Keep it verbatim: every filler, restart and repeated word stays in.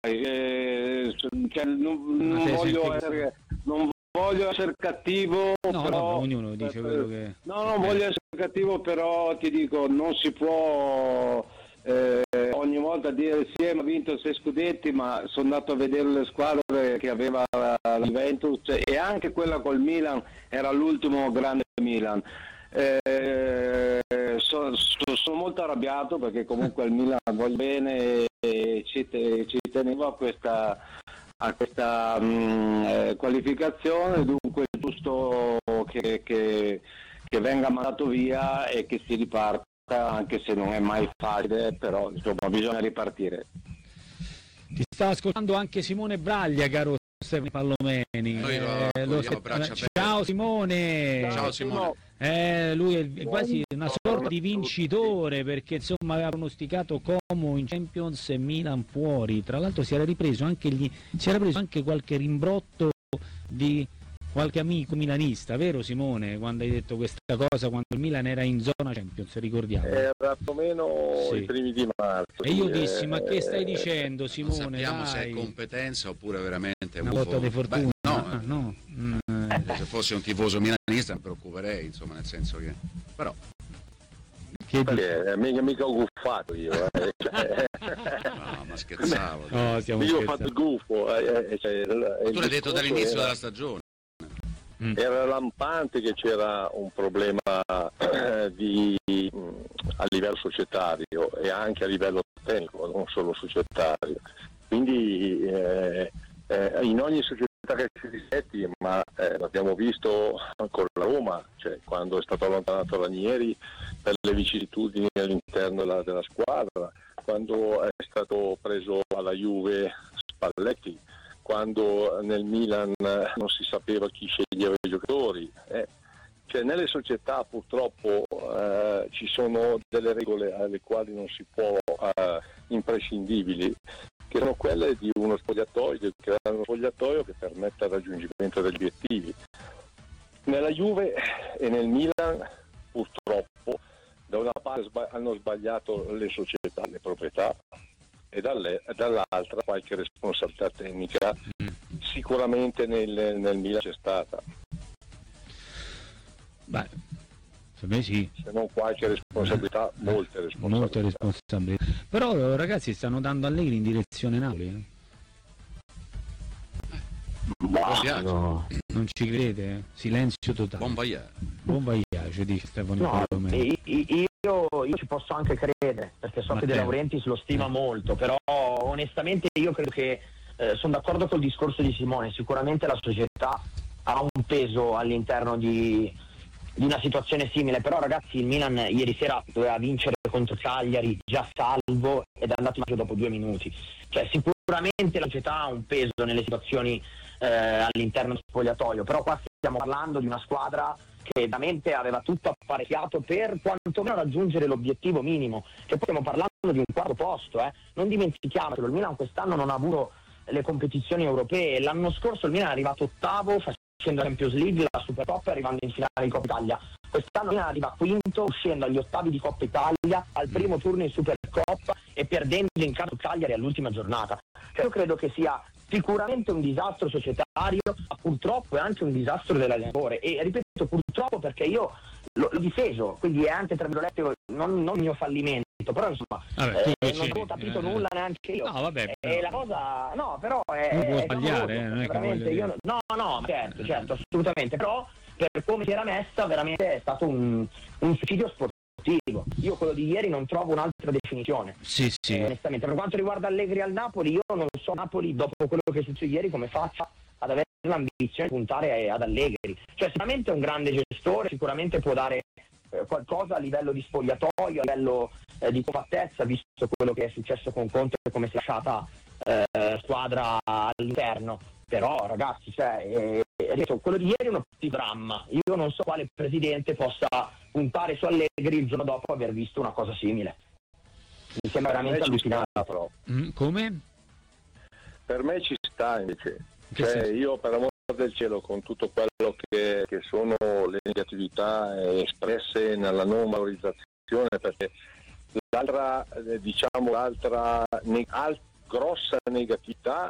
eh, cioè, non, non voglio essere non voglio essere cattivo, no, però no, ognuno dice per, quello che no non voglio essere cattivo, però ti dico, non si può eh, ogni volta dire sì, ma ha vinto sei scudetti, ma sono andato a vedere le squadre che aveva la, la Juventus, e anche quella col Milan era l'ultimo grande Milan. Eh, so, so, sono molto arrabbiato perché comunque il Milan voglio bene e ci, te, ci tenevo a questa, a questa mh, eh, qualificazione, dunque è giusto che, che, che venga mandato via e che si riparta, anche se non è mai facile, però insomma bisogna ripartire. Ti sta ascoltando anche Simone Braglia, caro Stefano Pallomeni. Noi lo, eh, lo se... Ciao Simone. Ciao Simone. Eh, lui è quasi una sorta di vincitore, perché insomma aveva pronosticato Como in Champions e Milan fuori. Tra l'altro si era ripreso anche gli... si era preso anche qualche rimbrotto di qualche amico milanista, vero Simone, quando hai detto questa cosa, quando il Milan era in zona Champions, ricordiamo. Era più o meno sì. I primi di marzo. E io dissi, eh, ma che stai dicendo Simone? Non sappiamo dai. se è competenza oppure veramente una botta di fortuna. Beh, no, ah, no. Mm. Se fossi un tifoso milanista mi preoccuperei, insomma, nel senso che però che perché mica, mica ho guffato io, eh. Cioè... no, ma scherzavo. No, stiamo io ho fatto il guffo. Eh, cioè, il, tu l'hai detto dall'inizio era... della stagione. Era lampante che c'era un problema eh, di, a livello societario e anche a livello tecnico, non solo societario. Quindi eh, eh, in ogni società che si rispetti, ma eh, l'abbiamo visto con la Roma, cioè quando è stato allontanato Ranieri per le vicissitudini all'interno della, della squadra, quando è stato preso alla Juve Spalletti, quando nel Milan non si sapeva chi sceglieva i giocatori. Eh, cioè nelle società purtroppo eh, ci sono delle regole alle quali non si può, eh, imprescindibili, che sono quelle di uno spogliatoio, di creare uno spogliatoio che permetta il raggiungimento degli obiettivi. Nella Juve e nel Milan purtroppo da una parte hanno sbagliato le società, le proprietà, e dall'altra qualche responsabilità tecnica sicuramente nel, nel Milan c'è stata. Beh, per me sì. Se non qualche responsabilità, eh, molte responsabilità. Molte responsabilità. Però ragazzi stanno dando Allegri in direzione Napoli. Eh? Bah, no. Non ci credete? Silenzio totale. Buon voyage. Buon voyage, dice Stefano no, Pallomeni. Io, io ci posso anche credere, perché so Matteo. che De Laurentiis lo stima molto, però onestamente io credo che eh, sono d'accordo col discorso di Simone. Sicuramente la società ha un peso all'interno di, di una situazione simile, però ragazzi il Milan ieri sera doveva vincere contro Cagliari già salvo ed è andato in maggio dopo due minuti. Cioè sicuramente la società ha un peso nelle situazioni eh, all'interno del spogliatoio, però qua stiamo parlando di una squadra che veramente aveva tutto apparecchiato per quantomeno raggiungere l'obiettivo minimo, che poi stiamo parlando di un quarto posto, eh. Non dimentichiamolo, il Milan quest'anno non ha avuto le competizioni europee, l'anno scorso il Milan è arrivato ottavo facendo la Champions League, la Supercoppa e arrivando in finale di Coppa Italia. Quest'anno il Milan arriva quinto uscendo agli ottavi di Coppa Italia, al primo turno in Supercoppa e perdendo in casa Cagliari all'ultima giornata. Cioè, io credo che sia sicuramente un disastro societario, ma purtroppo è anche un disastro dell'allenatore, e ripeto purtroppo perché io l'ho, l'ho difeso, quindi è anche tra virgolette non, non il mio fallimento, però insomma vabbè, eh, non avevo capito eh, nulla neanche io. No, vabbè, e eh, la cosa no, però è, non può è sbagliare, eh, non è veramente che io no, no, certo, certo, assolutamente, però per come si era messa veramente è stato un, un suicidio sportivo. Io quello di ieri non trovo un'altra definizione. Sì, sì. Eh, onestamente, per quanto riguarda Allegri al Napoli, io non so Napoli dopo quello che è successo ieri come faccia ad avere l'ambizione di puntare ad Allegri. Cioè sicuramente è un grande gestore, sicuramente può dare eh, qualcosa a livello di spogliatoio, a livello eh, di compattezza, visto quello che è successo con Conte e come si è lasciata eh, squadra all'interno. Però ragazzi, cioè, eh, detto, quello di ieri è uno dramma. Io non so quale presidente possa puntare su Allegri il giorno dopo aver visto una cosa simile. Mi sembra veramente allucinante. Però. Mm, come? Per me ci sta invece. Cioè, io per amore del cielo, con tutto quello che, che sono le negatività espresse nella non valorizzazione, perché l'altra, diciamo, l'altra, grossa negatività